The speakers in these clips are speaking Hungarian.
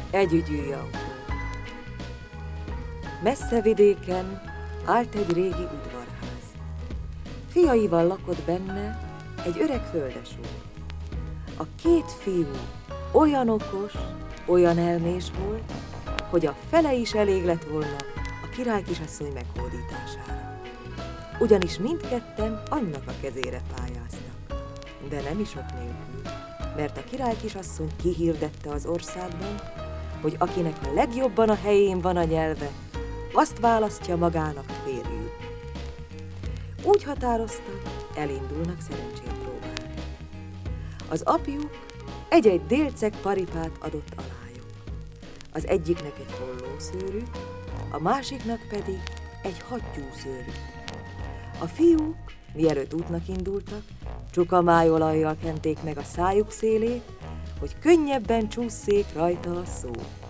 Együgyű Jankó. Messze vidéken állt egy régi udvarház. Fiaival lakott benne egy öreg földesúr. A két fiú olyan okos, olyan elmés volt, hogy a fele is elég lett volna a királykisasszony meghódítására. Ugyanis mindketten anynak a kezére pályáztak, de nem is ok nélkül, mert a királykisasszony kihirdette az országban, hogy akinek a legjobban a helyén van a nyelve, azt választja magának férjül. Úgy határoztak, elindulnak szerencsét próbálni. Az apjuk egy-egy délceg paripát adott alájuk. Az egyiknek egy hollószőrű, a másiknak pedig egy hattyúszőrű. A fiúk, mielőtt útnak indultak, csuka májolajjal kenték meg a szájuk szélét, hogy könnyebben csússzék rajta a szó.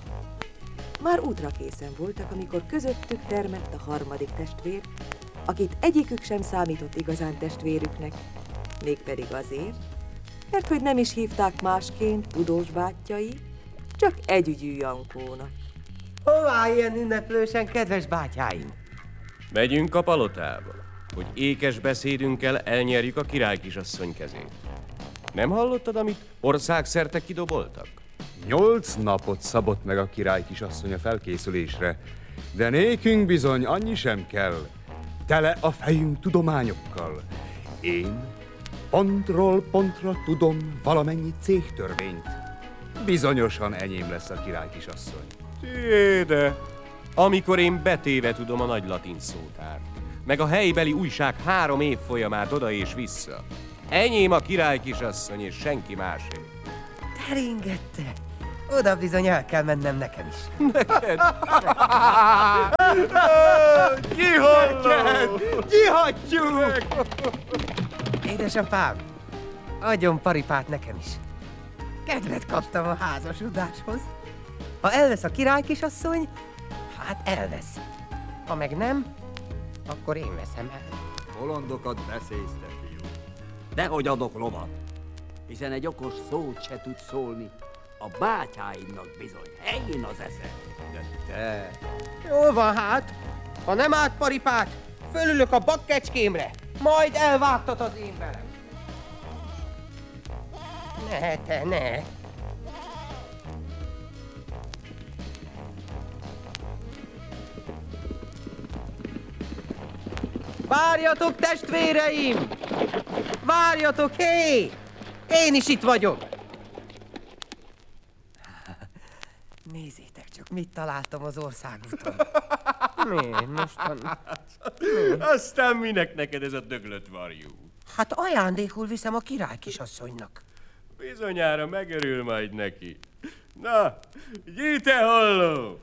Már útra készen voltak, amikor közöttük termett a harmadik testvér, akit egyikük sem számított igazán testvérüknek, mégpedig azért, mert hogy nem is hívták másként tudós bátyjai, csak Együgyű Jankónak. Hová ilyen ünneplősen, kedves bátyáim? Megyünk a palotába, hogy ékes beszédünkkel elnyerjük a királykisasszony kezét. Nem hallottad, amit országszerte kidoboltak? 8 napot szabott meg a királykisasszony a felkészülésre, de nékünk bizony annyi sem kell. Tele a fejünk tudományokkal. Én pontról pontra tudom valamennyi cégtörvényt. Bizonyosan enyém lesz a királykisasszony. De amikor én betéve tudom a nagy latin szótárt, meg a helybeli újság 3 év folyamát oda és vissza. Enyém a királykisasszony és senki másé. Teringette! Oda bizony el kell mennem nekem is. Neked? Kihalló! Kihatjuk! Édesapám, adjon paripát nekem is. Kedvet kaptam a házasodáshoz. Ha elvesz a királykisasszony, hát elvesz. Ha meg nem, akkor én veszem el. Bolondokat beszélsz, te fiú. Dehogy adok lovat, hiszen egy okos szót se tud szólni. A bátyáimnak bizony helyén az esze. De te... Jó van hát, ha nem árt paripát, fölülök a bakkecskémre, majd elvágtat az én velem. Ne, te ne. Várjatok, testvéreim! Várjatok, hé! Én is itt vagyok! Nézzétek csak, mit találtam az országúton. Mi? Mostan... Aztán minek neked ez a döglött varjú? Hát ajándékul viszem a királykisasszonynak. Bizonyára megörül majd neki. Na, gyűjte holló!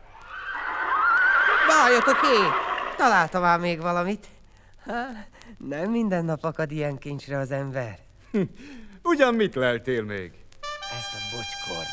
Várjatok, hé! Találtam már még valamit. Nem minden nap akad ilyen kincsre az ember. Ugyan mit leltél még? Ezt a bocskort.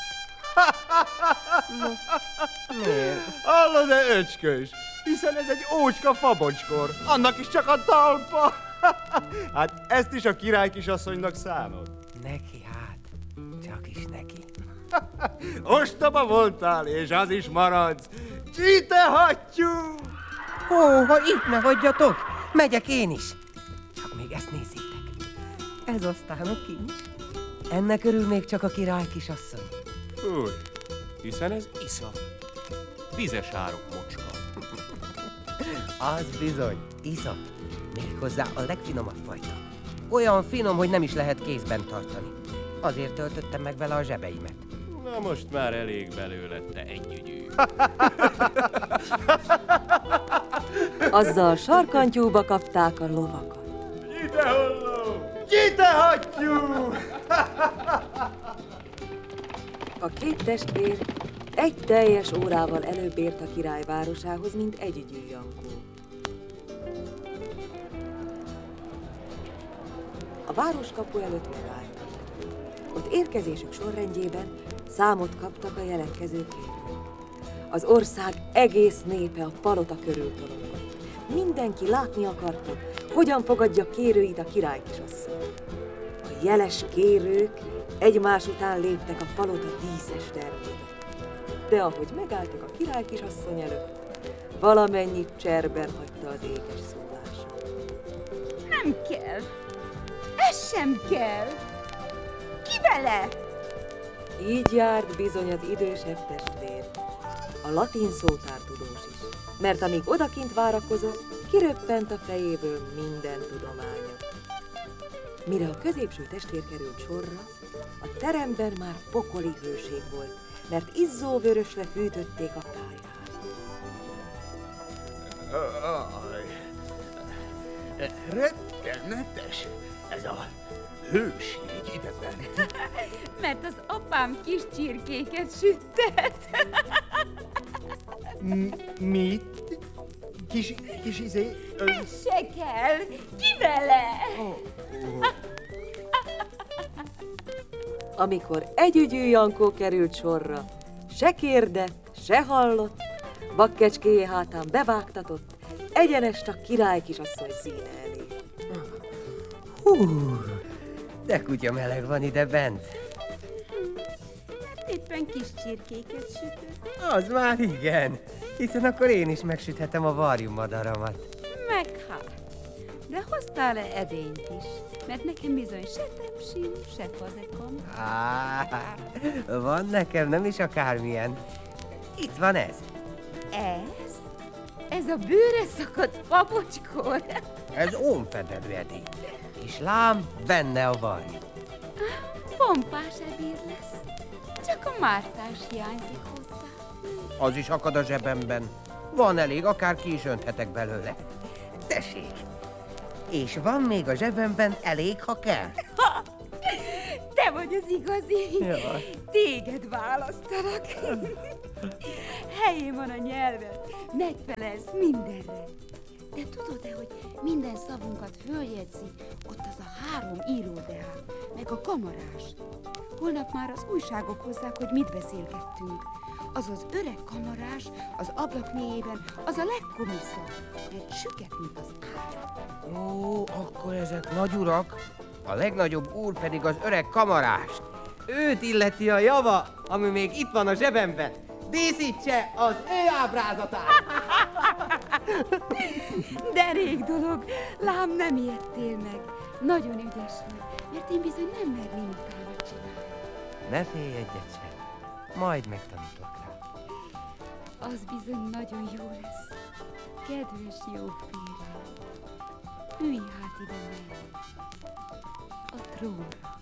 Miért? Hallod-e, öcskös? Hiszen ez egy ócska fabocskor. Annak is csak a talpa. Hát ezt is a királykisasszonynak szánod. Neki hát, csak is neki. Ostoba voltál, és az is maradsz. Csíte hattyú! Ó, ha itt ne hagyjatok, megyek én is. Csak még ezt nézzétek. Ez aztán a kincs. Ennek örül még csak a királykisasszony. Fúj, hiszen ez isza. Vizes árok mocska. Az bizony, iszap. Méghozzá a legfinomabb fajta. Olyan finom, hogy nem is lehet kézben tartani. Azért töltöttem meg vele a zsebeimet. Na most már elég belőle, te Együgyű. Azzal sarkantyúba kapták a lovakat. Gyűjte holló! Csíte hattyú! A két testvér egy teljes órával előbb ért a király városához, mint Együgyű Jankó. A városkapu előtt megálltak. Ott érkezésük sorrendjében számot kaptak a jelentkező kérők. Az ország egész népe a palota körül tolongott. Mindenki látni akarta, hogyan fogadja kérőit a királykisasszony. A jeles kérők egymás után léptek a palota díszes termébe. de ahogy megálltak a király kisasszony előtt, valamennyit cserben hagyta az ékes szólása. Nem kell. Ez sem kell. Ki vele? Így járt bizony az idősebb testvér, a latin szótártudós is, mert amíg odakint várakozott, kiröppent a fejéből minden tudománya. Mire a középső testvér került sorra, a teremben már pokoli hőség volt, mert izzó vörösre fűtötték a pályát. Rettenetes ez a hőség ideben. Mert az apám kis csirkéket süttet. Mit? Kis izé... Ez se kell. Ki vele? Amikor együgyű Jankó került sorra, se kérdett, se hallott, vakkecskéje hátán bevágtatott, egyenest a király kisasszony színe elé. Hú, de kutya meleg van ide bent. Éppen kis csirkéket sütött. Az már igen, hiszen akkor én is megsüthetem a varjumadaramat. Meg hát. De hoztál-e edényt is? Mert nekem bizony se tepsim, se fazekom. Van nekem nem is akármilyen. Itt van ez. Ez? Ez a bőre szakadt papocskor? Ez ómfedelő edény. És lám, benne a varjú. Pompás edér lesz. Csak a mártás hiányzik hozzá. Az is akad a zsebemben. Van elég, akár ki is önthetek belőle. Tessék. És van még a zsebemben elég, ha kell. Te vagy az igazi. Jaj. Téged választalak. Helyén van a nyelved. Megfelelsz mindenre. De tudod-e, hogy minden szavunkat följegyzi ott az a 3 íródeák, meg a kamarás? Holnap már az újságok hozzák, hogy mit beszélgettünk. Az az öreg kamarás az ablak mélyében, az a legkomiszabb, mert süket, mint az áll. Ó, akkor ezek nagy urak. A legnagyobb úr pedig az öreg kamarás. Őt illeti a java, ami még itt van a zsebemben. Díszítse az ő ábrázatát! De rég dolog, lám nem ijedtél meg. Nagyon ügyes vagy, mert én bizony nem merném utána csinálni. Ne félj egyet sem. Majd megtanítok rá. Az bizony nagyon jó lesz. Kedves jó férjem, ülj hát ide meg a trónra.